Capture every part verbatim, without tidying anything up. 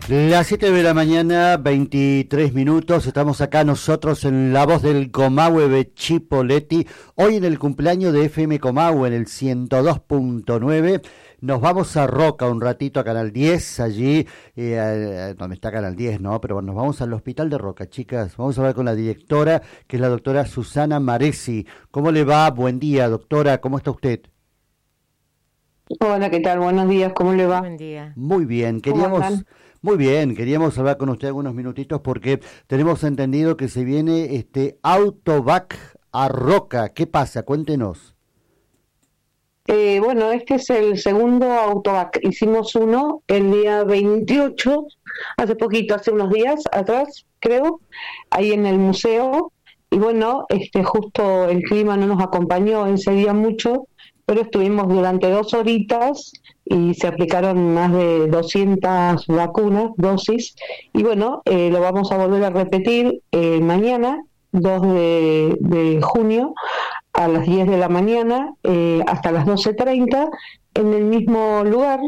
Las siete de la mañana, veintitrés minutos, estamos acá nosotros en La Voz del Comahue Chipoleti, hoy en el cumpleaños de F M Comahue en el ciento dos punto nueve, nos vamos a Roca un ratito a Canal diez, allí, eh, donde está Canal diez, ¿no? Pero bueno, nos vamos al Hospital de Roca, chicas, vamos a hablar con la directora, que es la doctora Susana Maresi. ¿Cómo le va? Buen día, doctora, ¿cómo está usted? Hola, ¿qué tal? Buenos días, ¿cómo le va? Buen día. Muy bien, queríamos... Muy bien, queríamos hablar con usted algunos minutitos porque tenemos entendido que se viene este Autovac a Roca. ¿Qué pasa? Cuéntenos. Eh, bueno, este es el segundo Autovac. Hicimos uno el día veintiocho, hace poquito, hace unos días atrás, creo, ahí en el museo. Y bueno, este justo el clima no nos acompañó ese día mucho, pero estuvimos durante dos horitas y se aplicaron más de doscientas vacunas, dosis, y bueno, eh, lo vamos a volver a repetir eh, mañana, dos de, de junio, a las diez de la mañana, eh, hasta las doce treinta, en el mismo lugar,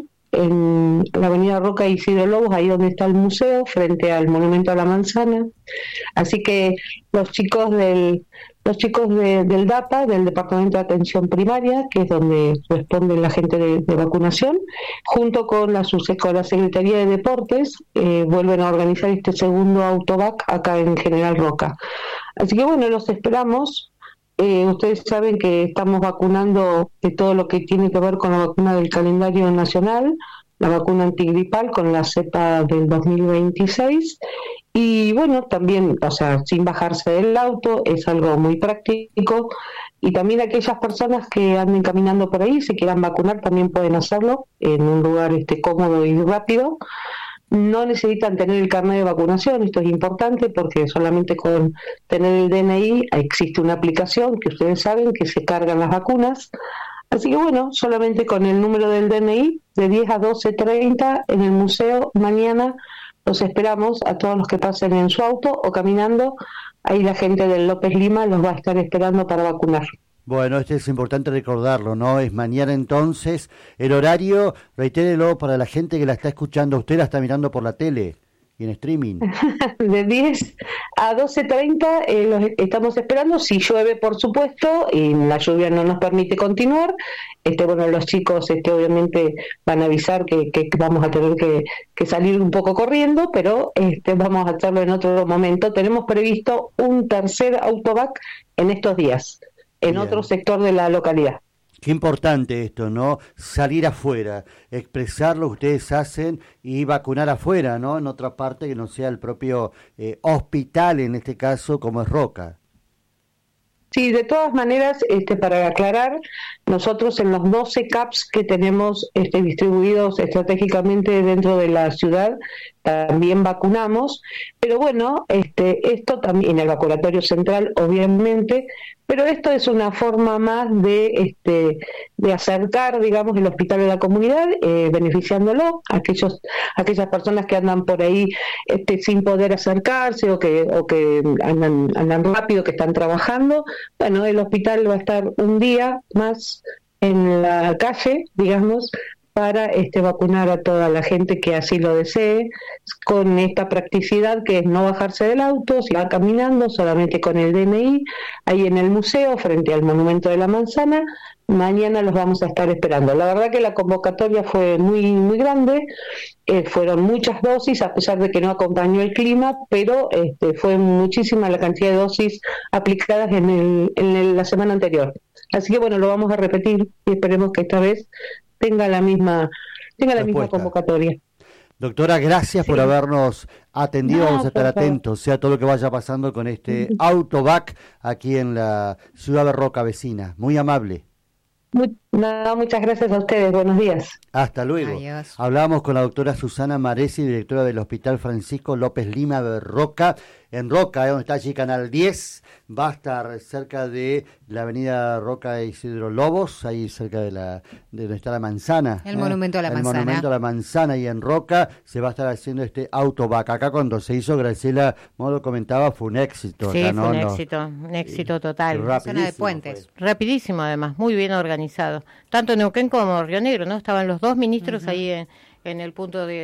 en la avenida Roca y Isidro Lobos, ahí donde está el museo, frente al Monumento a la Manzana. Así que los chicos del los chicos de, del D A P A, del Departamento de Atención Primaria, que es donde responde la gente de, de vacunación, junto con la, con la Secretaría de Deportes, eh, vuelven a organizar este segundo Autovac acá en General Roca. Así que bueno, los esperamos. Eh, ustedes saben que estamos vacunando de todo lo que tiene que ver con la vacuna del calendario nacional, la vacuna antigripal con la cepa del dos mil veintiséis, y bueno, también, o sea, sin bajarse del auto, es algo muy práctico, y también aquellas personas que anden caminando por ahí, se quieran vacunar, también pueden hacerlo en un lugar este cómodo y rápido. No necesitan tener el carnet de vacunación, esto es importante porque solamente con tener el D N I existe una aplicación que ustedes saben que se cargan las vacunas. Así que bueno, solamente con el número del D N I, de diez a doce treinta en el museo, mañana los esperamos a todos los que pasen en su auto o caminando. Ahí la gente del López Lima los va a estar esperando para vacunar. Bueno, este es importante recordarlo, ¿no? Es mañana entonces. El horario, reitérelo para la gente que la está escuchando. Usted la está mirando por la tele y en streaming. De diez a doce treinta eh, los estamos esperando. Si llueve, por supuesto, y la lluvia no nos permite continuar, este bueno, los chicos este obviamente van a avisar que, que vamos a tener que, que salir un poco corriendo, pero este vamos a hacerlo en otro momento. Tenemos previsto un tercer Autovac en estos días, en Bien. Otro sector de la localidad. Qué importante esto, ¿no? Salir afuera, expresar lo que ustedes hacen y vacunar afuera, ¿no? En otra parte que no sea el propio eh, hospital, en este caso, como es Roca. Sí, de todas maneras, este, para aclarar, nosotros en los doce C A Ps que tenemos este, distribuidos estratégicamente dentro de la ciudad, también vacunamos, pero bueno, este, esto también en el vacunatorio central, obviamente, pero esto es una forma más de este de acercar, digamos, el hospital a la comunidad, eh, beneficiándolo a aquellos aquellas personas que andan por ahí este sin poder acercarse o que o que andan andan rápido, que están trabajando. Bueno, el hospital va a estar un día más en la calle, digamos, para este vacunar a toda la gente que así lo desee, con esta practicidad que es no bajarse del auto, si va caminando solamente con el D N I, ahí en el museo, frente al Monumento de la Manzana. Mañana los vamos a estar esperando. La verdad que la convocatoria fue muy muy grande, eh, fueron muchas dosis, a pesar de que no acompañó el clima, pero este, fue muchísima la cantidad de dosis aplicadas en, el, en el, la semana anterior. Así que bueno, lo vamos a repetir y esperemos que esta vez tenga la misma tenga la misma convocatoria. Doctora, gracias sí. por habernos atendido, no, vamos a estar atentos, sea todo lo que vaya pasando con este uh-huh. Autovac aquí en la ciudad de Roca vecina. Muy amable. Muy, no, muchas gracias a ustedes, buenos días. Hasta luego. Adiós. Hablamos con la doctora Susana Maresi, directora del Hospital Francisco López Lima de Roca. En Roca, donde está allí Canal diez, va a estar cerca de la avenida Roca Isidro Lobos, ahí cerca de la de donde está la manzana. El ¿eh? monumento a la el manzana. El monumento a la manzana, y en Roca se va a estar haciendo este Autovac. Acá cuando se hizo, Graciela, como lo comentaba, fue un éxito. Sí, acá, fue ¿no? un no, éxito, un éxito total. Zona de puentes, fue. rapidísimo además, muy bien organizado. Tanto Neuquén como Río Negro, ¿no? Estaban los dos ministros uh-huh. ahí en, en el punto de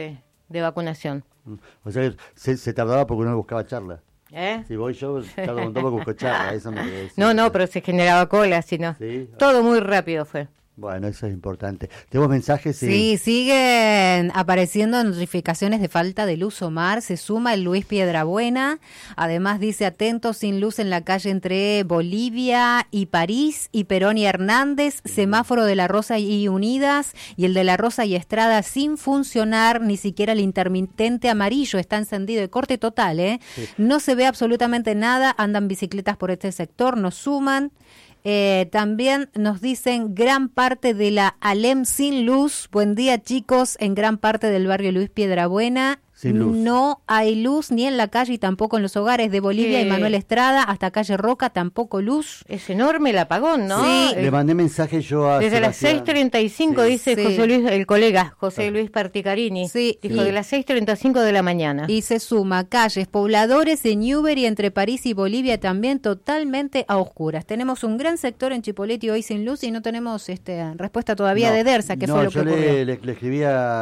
de vacunación. O sea, se, se tardaba porque uno buscaba charla. ¿Eh? Si voy yo, tardo un montón porque busco charla. Eso me quería decir. No, no, pero se generaba cola, sino ¿Sí? todo muy rápido fue. Bueno, eso es importante. ¿Tenemos mensajes? Sí. Sí, siguen apareciendo notificaciones de falta de luz. Omar, se suma el Luis Piedrabuena. Además dice, atentos, sin luz en la calle entre Bolivia y París y Perón y Hernández, semáforo de La Rosa y Unidas y el de La Rosa y Estrada sin funcionar, ni siquiera el intermitente amarillo está encendido, de corte total, ¿eh? Sí. No se ve absolutamente nada, andan bicicletas por este sector, nos suman. Eh, también nos dicen gran parte de la Alem sin luz. Buen día, chicos, en gran parte del barrio Luis Piedrabuena. Sin luz. No hay luz ni en la calle y tampoco en los hogares de Bolivia Sí. y Manuel Estrada hasta calle Roca, tampoco luz. Es enorme el apagón, ¿no? Sí. Eh, Le mandé mensaje yo a Desde las Sebastián. seis treinta y cinco, Sí. dice Sí. José Luis, el colega José Ah. Luis Particarini. Sí. Dijo Y- de las seis treinta y cinco de la mañana. Y se suma calles, pobladores en Newbery entre París y Bolivia también totalmente a oscuras. Tenemos un gran sector en Chipoleti hoy sin luz y no tenemos este, respuesta todavía No, de DERSA, que no, fue lo que yo ocurrió. le, le, le escribí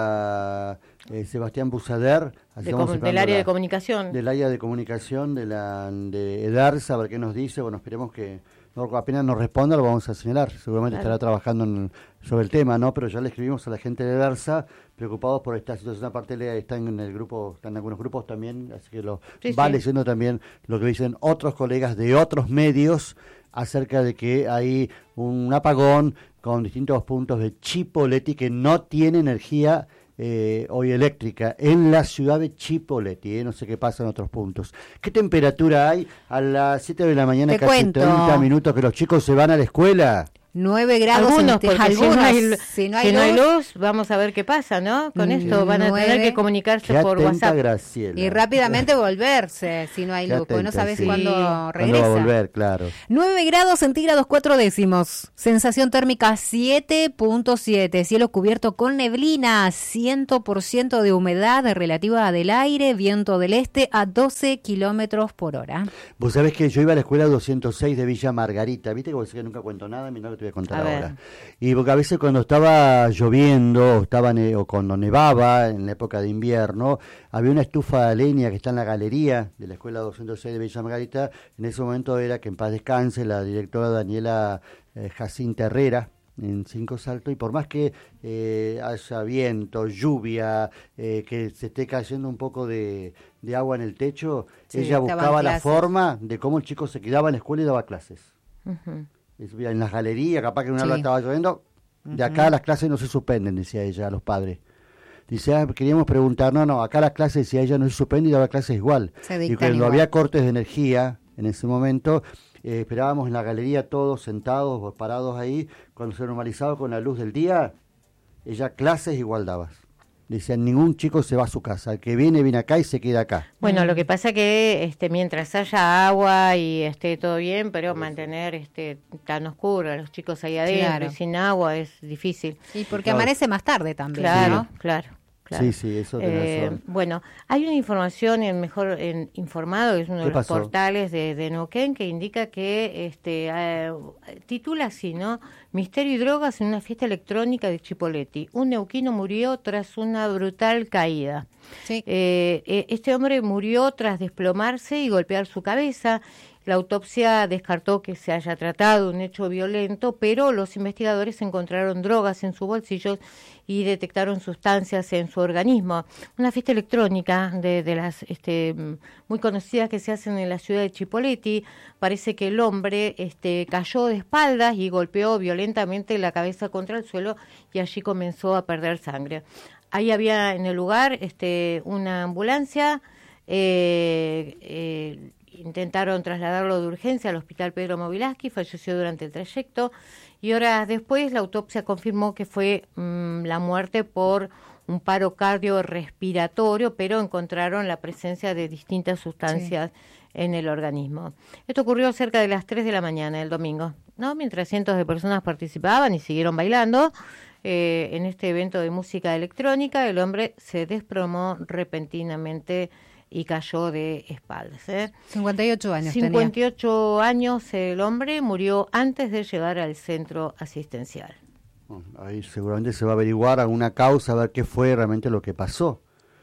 a eh, Sebastián Busader, así De vamos comu- sacando del área la- de comunicación. del área de comunicación de la de EDARSA, a ver qué nos dice. Bueno, esperemos que no, apenas nos responda, lo vamos a señalar. Seguramente Claro. estará trabajando en- sobre el tema, ¿no? Pero ya le escribimos a la gente de EDARSA, preocupados por esta situación. Aparte, le están en el grupo, están en algunos grupos también, así que lo Sí, va sí. leyendo también lo que dicen otros colegas de otros medios acerca de que hay un apagón con distintos puntos de Chipoleti que no tiene energía eh, hoy eléctrica en la ciudad de Chipoleti, eh, no sé qué pasa en otros puntos. ¿Qué temperatura hay a las siete de la mañana, Te casi cuento. treinta minutos que los chicos se van a la escuela? nueve grados Algunos, en porque algunos, si no hay, lu- si no si hay no hay luz, luz, vamos a ver qué pasa, ¿no? Con Mm, esto van a tener nueve. que comunicarse Qué por atenta, WhatsApp. Graciela. y rápidamente volverse si no hay Qué luz, porque no atenta, sabes sí. cuándo ¿Cuándo regresa. ¿Cuándo va a volver? Claro. nueve grados centígrados cuatro décimos, sensación térmica siete punto siete, cielo cubierto con neblina, cien por ciento de humedad relativa del aire, viento del este a doce kilómetros por hora. Vos sabés que yo iba a la escuela doscientos seis de Villa Margarita, viste que vos decís que nunca cuento nada, mirá lo que te voy a contar A ver. ahora. Y porque a veces cuando estaba lloviendo o, estaba ne- o cuando nevaba en la época de invierno, había una estufa de leña que está en la galería de la escuela doscientos seis de Villa Margarita. En ese momento era, que en paz descanse, la directora Daniela eh, Jacinta Herrera, en Cinco Saltos, y por más que eh, haya viento, lluvia, eh, que se esté cayendo un poco de, de agua en el techo, Sí, ella daban buscaba la clases. forma de cómo el chico se quedaba en la escuela y daba clases. Ujú. Es- En las galerías, capaz que una Sí. hora estaba lloviendo, de acá las clases no se suspenden, decía ella a los padres. Dice, ah, queríamos preguntar, no, no, acá las clases, decía ella, no se suspenden y daba clases igual. Se Y dictan cuando igual. había cortes de energía en ese momento, eh, esperábamos en la galería todos sentados o parados ahí, cuando se normalizaba con la luz del día, ella clases igual dabas. Dice, ningún chico se va a su casa, el que viene, viene acá y se queda acá. Bueno, lo que pasa que este mientras haya agua y esté todo bien, pero mantener este tan oscuro a los chicos ahí adentro Claro. y sin agua es difícil. Y porque Claro. amanece más tarde también, Claro, ¿no? claro. Claro. Sí, sí, eso tenés Eh, razón. bueno, hay una información en Mejor en Informado, que es uno ¿Qué de los pasó? portales de, de Neuquén, que indica que este eh, titula así, ¿no? Misterio y drogas en una fiesta electrónica de Chipoleti. Un neuquino murió tras una brutal caída. Sí. Eh, eh, este hombre murió tras desplomarse y golpear su cabeza. La autopsia descartó que se haya tratado de un hecho violento, pero los investigadores encontraron drogas en su bolsillo y detectaron sustancias en su organismo. Una fiesta electrónica de, de las este, muy conocidas que se hacen en la ciudad de Chipoleti. Parece que el hombre este, cayó de espaldas y golpeó violentamente la cabeza contra el suelo y allí comenzó a perder sangre. Ahí había en el lugar este, una ambulancia. Eh, eh, intentaron trasladarlo de urgencia al hospital Pedro Mobilaski, falleció durante el trayecto y horas después la autopsia confirmó que fue mmm, la muerte por un paro cardiorrespiratorio, pero encontraron la presencia de distintas sustancias sí. en el organismo. Esto ocurrió cerca de las tres de la mañana del domingo, ¿no? Mientras cientos de personas participaban y siguieron bailando eh, en este evento de música electrónica, el hombre se desplomó repentinamente y cayó de espaldas. ¿eh? cincuenta y ocho años cincuenta y ocho tenía. Años el hombre, murió antes de llegar al centro asistencial. Ahí seguramente se va a averiguar alguna causa, a ver qué fue realmente lo que pasó.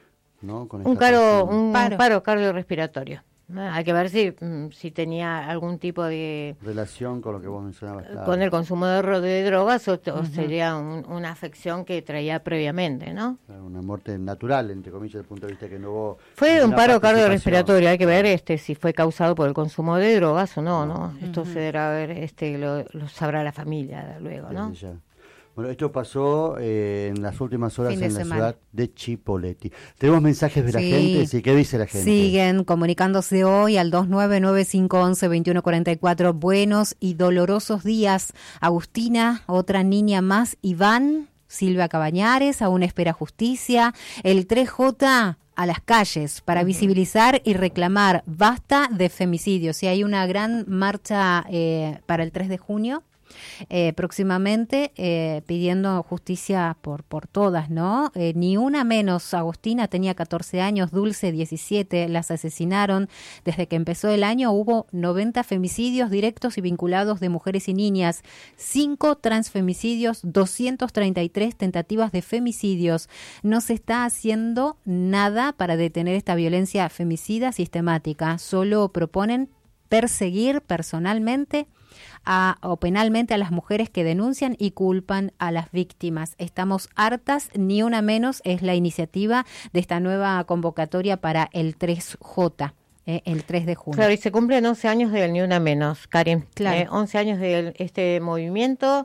¿no? Con Un, esta caro, persona. un Paro. paro cardiorrespiratorio. Hay que ver si, si tenía algún tipo de Relación con lo que vos mencionabas. Claro. con el consumo de, ro- de drogas o, o sería un- una afección que traía previamente, ¿no? Una muerte natural, entre comillas, desde el punto de vista que no hubo... Fue un ninguna paro participación. cardiorrespiratorio, hay que ver este si fue causado por el consumo de drogas o no, ¿no? Esto se deberá ver, este lo, lo sabrá la familia luego, ¿no? Desde ya. Bueno, esto pasó eh, en las últimas horas Fin de en la semana. ciudad de Chipoleti. Tenemos mensajes de la Sí. gente, sí, ¿qué dice la gente? Siguen comunicándose hoy al dos nueve nueve cinco once veintiuno cuarenta y cuatro. Buenos y dolorosos días. Agustina, otra niña más. Iván, Silvia Cabañares, aún espera justicia. El tres J a las calles para visibilizar y reclamar basta de femicidios. Y hay una gran marcha eh, para el tres de junio. Eh, próximamente eh, pidiendo justicia por por todas, ¿no? Eh, ni una menos. Agustina tenía catorce años, Dulce diecisiete, las asesinaron. Desde que empezó el año hubo noventa femicidios directos y vinculados de mujeres y niñas, cinco transfemicidios, doscientas treinta y tres tentativas de femicidios. No se está haciendo nada para detener esta violencia femicida sistemática, solo proponen perseguir personalmente A, o penalmente a las mujeres que denuncian y culpan a las víctimas. Estamos hartas, ni una menos es la iniciativa de esta nueva convocatoria para el tres J, eh, el tres de junio. Claro, y se cumplen once años del Ni Una Menos, Karin. Claro. Eh, once años de este movimiento,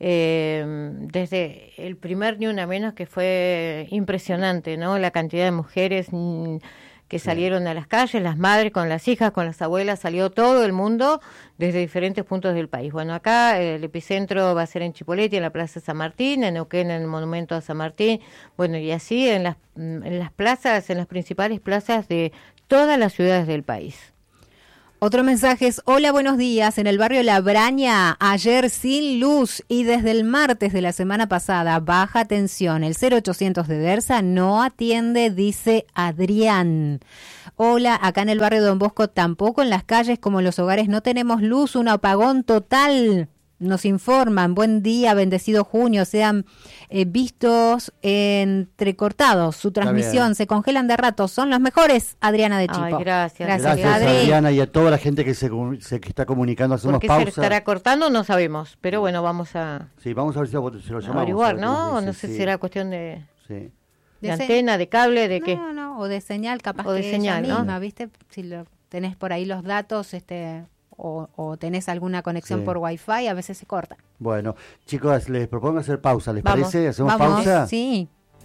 eh, desde el primer Ni Una Menos, que fue impresionante, ¿no? La cantidad de mujeres mm, que salieron a las calles, las madres con las hijas, con las abuelas, salió todo el mundo desde diferentes puntos del país. Bueno, acá el epicentro va a ser en Chipoleti, en la Plaza San Martín, en Neuquén, en el Monumento a San Martín, bueno, y así en las, en las plazas, en las principales plazas de todas las ciudades del país. Otro mensaje es: hola, buenos días. En el barrio La Braña, ayer sin luz y desde el martes de la semana pasada, baja tensión. El cero ochocientos de Dersa no atiende, dice Adrián. Hola, acá en el barrio Don Bosco tampoco en las calles como en los hogares no tenemos luz, un apagón total. Nos informan, buen día, bendecido junio, sean eh, vistos entrecortados, su transmisión, se congelan de rato, son los mejores, Adriana de Chipo. Ay, gracias. Gracias, Gracias, Adri. Adriana, y a toda la gente que se, comu- se- que está comunicando. Hacemos ¿Por qué pausa. se estará cortando? No sabemos, pero bueno, vamos a Sí, vamos a ver si lo, si lo llamamos. averiguar, a ver qué ¿no? nos O dice, no sé sí, si será cuestión de, sí. de De se- antena, de cable, de qué. No, no, o de señal, capaz O de que señal, ella ¿no? misma, ¿viste? Si lo, tenés por ahí los datos, este, o, o tenés alguna conexión Sí. por Wi-Fi, a veces se corta. Bueno, chicos, les propongo hacer pausa, ¿les Vamos, parece? ¿Hacemos Vamos, pausa? sí.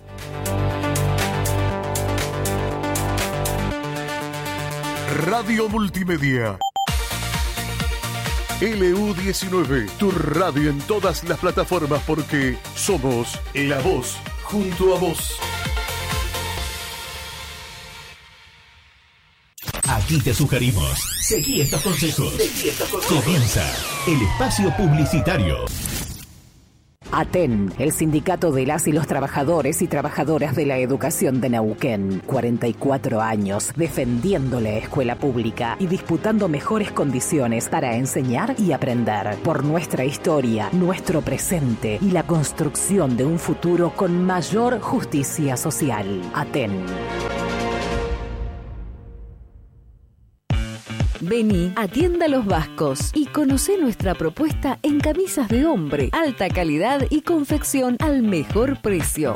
Radio Multimedia. L U diecinueve, tu radio en todas las plataformas porque somos la voz junto a vos. Aquí te sugerimos. Seguí estos consejos. Comienza el espacio publicitario. ATEN, el sindicato de las y los trabajadores y trabajadoras de la educación de Neuquén. cuarenta y cuatro años defendiendo la escuela pública y disputando mejores condiciones para enseñar y aprender. Por nuestra historia, nuestro presente y la construcción de un futuro con mayor justicia social. ATEN. Vení a Tienda Los Vascos y conocé nuestra propuesta en camisas de hombre, alta calidad y confección al mejor precio.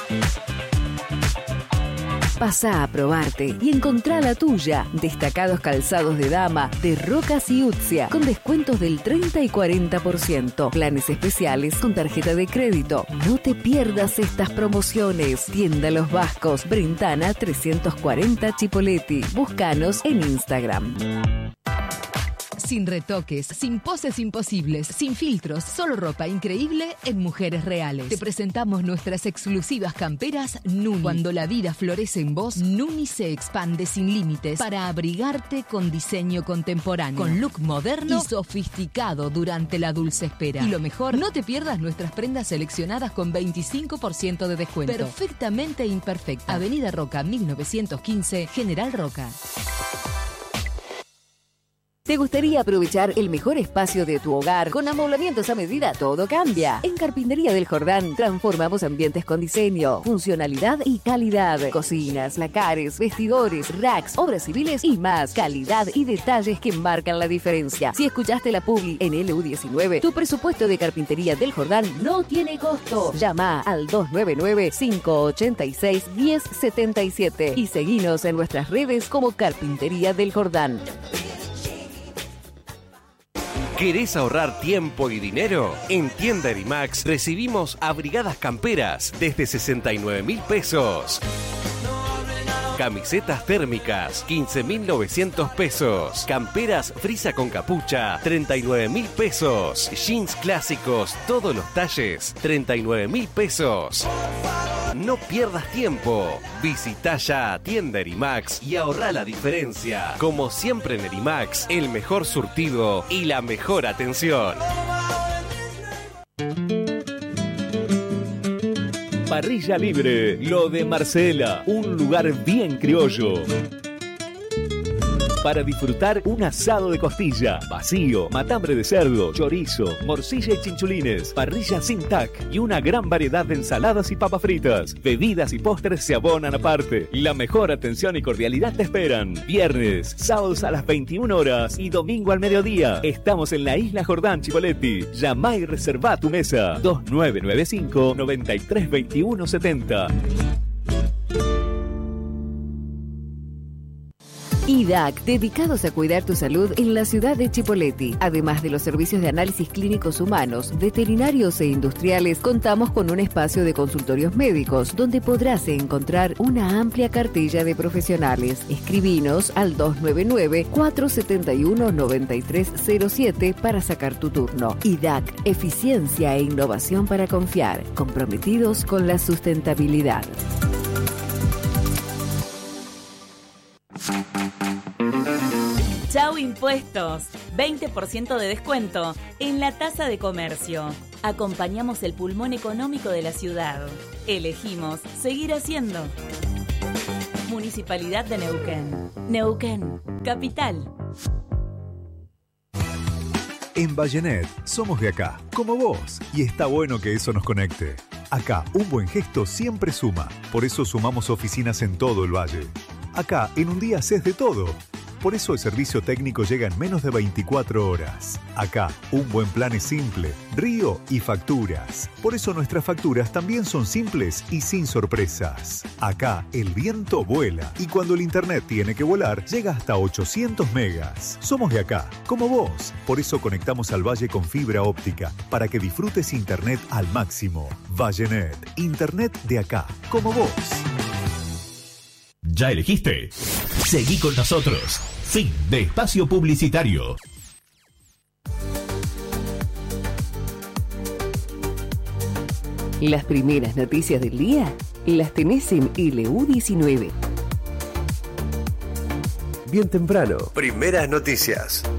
Pasá a probarte y encontrá la tuya. Destacados calzados de dama de Rocas y Utzia con descuentos del treinta y cuarenta por ciento. Planes especiales con tarjeta de crédito. No te pierdas estas promociones. Tienda Los Vascos, Brentana trescientos cuarenta Chipoleti. Búscanos en Instagram. Sin retoques, sin poses imposibles, sin filtros, solo ropa increíble en Mujeres Reales. Te presentamos nuestras exclusivas camperas Nuni. Cuando la vida florece en vos, Nuni se expande sin límites para abrigarte con diseño contemporáneo, con look moderno y sofisticado durante la dulce espera. Y lo mejor, no te pierdas nuestras prendas seleccionadas con veinticinco por ciento de descuento. Perfectamente imperfecta. Avenida Roca mil novecientos quince, General Roca. ¿Te gustaría aprovechar el mejor espacio de tu hogar con amoblamientos a medida? Todo cambia. En Carpintería del Jordán transformamos ambientes con diseño, funcionalidad y calidad. Cocinas, lacares, vestidores, racks, obras civiles y más. Calidad y detalles que marcan la diferencia. Si escuchaste la publi en L U diecinueve, tu presupuesto de Carpintería del Jordán no tiene costo. Llama al dos nueve nueve, cinco ocho seis, uno cero siete siete y seguinos en nuestras redes como Carpintería del Jordán. ¿Querés ahorrar tiempo y dinero? En Tienda Erimax recibimos abrigadas camperas desde sesenta y nueve mil pesos. Camisetas térmicas, quince mil novecientos pesos. Camperas frisa con capucha, treinta y nueve mil pesos. Jeans clásicos, todos los talles, treinta y nueve mil pesos. No pierdas tiempo. Visita ya a Tienda Erimax y ahorra la diferencia. Como siempre en Erimax, el mejor surtido y la mejor atención. Parrilla Libre, lo de Marcela, un lugar bien criollo. Para disfrutar un asado de costilla, vacío, matambre de cerdo, chorizo, morcilla y chinchulines, parrilla sin tac y una gran variedad de ensaladas y papas fritas. Bebidas y postres se abonan aparte. La mejor atención y cordialidad te esperan. Viernes, sábados a las veintiuna horas y domingo al mediodía. Estamos en la Isla Jordán, Chipoleti. Llama y reserva tu mesa. dos nueve nueve cinco, nueve tres dos uno siete cero. I D A C, dedicados a cuidar tu salud en la ciudad de Chipoleti. Además de los servicios de análisis clínicos humanos, veterinarios e industriales, contamos con un espacio de consultorios médicos, donde podrás encontrar una amplia cartilla de profesionales. Escribinos al dos nueve nueve, cuatro siete uno, nueve tres cero siete para sacar tu turno. I D A C, eficiencia e innovación para confiar, comprometidos con la sustentabilidad. Chau Impuestos, veinte por ciento de descuento en la tasa de comercio. Acompañamos el pulmón económico de la ciudad. Elegimos seguir haciendo. Municipalidad de Neuquén. Neuquén, capital. En Vallenet somos de acá, como vos, y está bueno que eso nos conecte. Acá, un buen gesto siempre suma, por eso sumamos oficinas en todo el valle. Acá, en un día haces de todo. Por eso el servicio técnico llega en menos de veinticuatro horas. Acá, un buen plan es simple, río y facturas. Por eso nuestras facturas también son simples y sin sorpresas. Acá, el viento vuela y cuando el internet tiene que volar, llega hasta ochocientos megas. Somos de acá, como vos. Por eso conectamos al valle con fibra óptica, para que disfrutes internet al máximo. Vallenet, internet de acá, como vos. ¿Ya elegiste? Seguí con nosotros. Fin de espacio publicitario. Las primeras noticias del día las tenés en L U diecinueve. Bien temprano. Primeras noticias.